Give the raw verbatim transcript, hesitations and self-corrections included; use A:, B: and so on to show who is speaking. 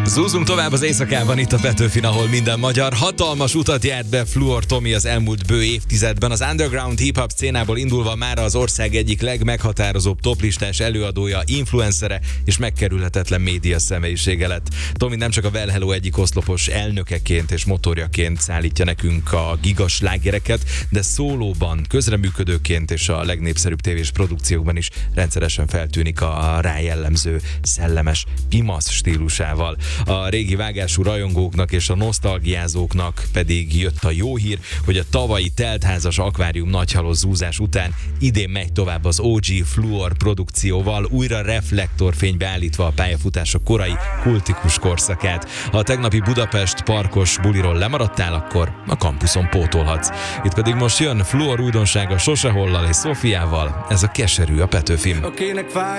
A: Zúzunk tovább az éjszakában itt a Petőfin, ahol minden magyar hatalmas utat járt be Fluor Tomi az elmúlt bő évtizedben. Az underground hip-hop szcénából indulva mára az ország egyik legmeghatározóbb toplistás előadója, influencere és megkerülhetetlen média személyisége lett. Tomi nem csak a Well Hello egyik oszlopos elnökeként és motorjaként szállítja nekünk a gigaslágereket, de szólóban, közreműködőként és a legnépszerűbb tévés produkciókban is rendszeresen feltűnik a rá jellemző szellemes pimasz stílusával. A régi vágású rajongóknak és a nosztalgiázóknak pedig jött a jó hír, hogy a tavalyi teltházas akvárium nagyhalos zúzás után idén megy tovább az o gé Fluor produkcióval, újra reflektorfénybe állítva a pályafutása korai kultikus korszakát. Ha a tegnapi Budapest parkos buliról lemaradtál, akkor a kampuszon pótolhatsz. Itt pedig most jön Fluor újdonsága Sosehollal és Szofiával, ez a Keserű a Petőfin.